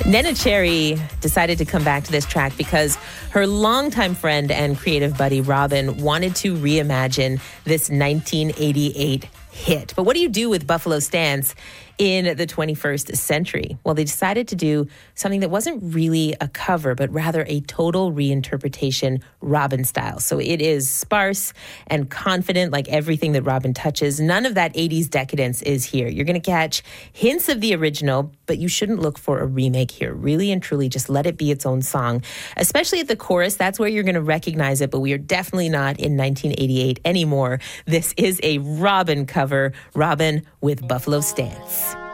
Neneh Cherry decided to come back to this track because her longtime friend and creative buddy Robin wanted to reimagine this 1988 hit. But what do you do with Buffalo Stance in the 21st century? Well, they decided to do something that wasn't really a cover, but rather a total reinterpretation Robin style. So it is sparse and confident, like everything that Robin touches. None of that 80s decadence is here. You're going to catch hints of the original, but you shouldn't look for a remake here. Really and truly, just let it be its own song, especially at the chorus. That's where you're going to recognize it, but we are definitely not in 1988 anymore. This is a Robin cover, Robin with Buffalo Stance.